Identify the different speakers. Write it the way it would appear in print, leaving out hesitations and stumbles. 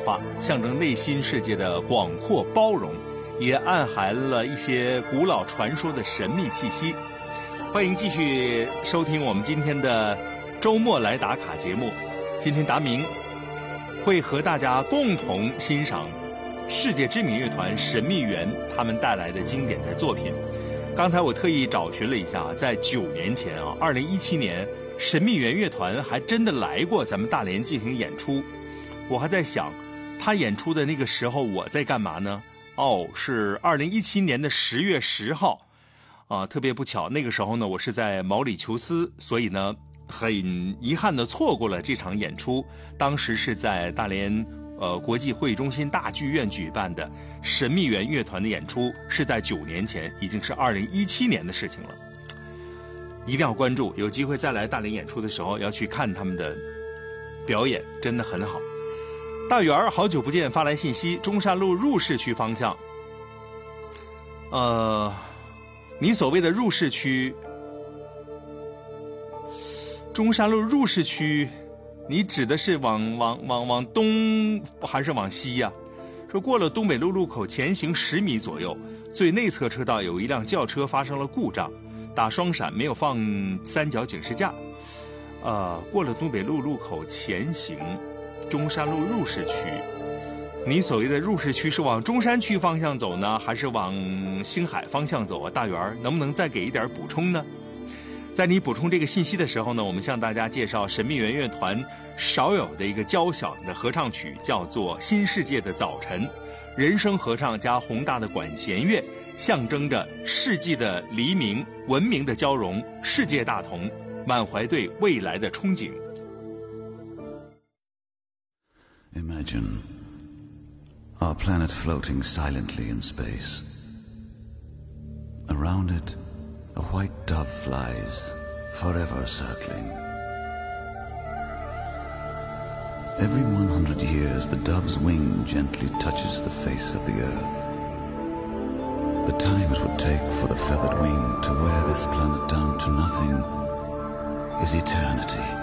Speaker 1: 化，象征内心世界的广阔包容，也暗含了一些古老传说的神秘气息。欢迎继续收听我们今天的周末来打卡节目。今天达明会和大家共同欣赏世界知名乐团神秘园他们带来的经典的作品。刚才我特意找寻了一下，在9年前啊，2017年，神秘园乐团还真的来过咱们大连进行演出。我还在想，他演出的那个时候我在干嘛呢？是2017年的10月10号，特别不巧，那个时候呢，我是在毛里求斯，所以呢，很遗憾的错过了这场演出。当时是在大连国际会议中心大剧院举办的神秘园乐团的演出，是在9年前，已经是2017年的事情了。一定要关注，有机会再来大连演出的时候要去看他们的表演，真的很好。大圆好久不见发来信息，中山路入市区方向。你所谓的入市区，中山路入市区，你指的是往东还是往西呀？说过了东北路路口前行10米左右，最内侧车道有一辆轿车发生了故障，打双闪，没有放三角警示架。过了东北路路口前行，中山路入市区。你所谓的入市区是往中山区方向走呢，还是往星海方向走啊？大圆能不能再给一点补充呢？在你补充这个信息的时候呢，我们向大家介绍神秘园乐团少有的一个交响的合唱曲，叫做《新世界的早晨》，人声合唱加宏大的管弦乐，象征着世纪的黎明、文明的交融、世界大同，满怀对未来的憧憬。
Speaker 2: Imagine our planet floating silently in space. Around it, a white dove flies, forever circling. Every 100 years, the dove's wing gently touches the face of the earth. The time it would take for the feathered wing to wear this planet down to nothing is eternity.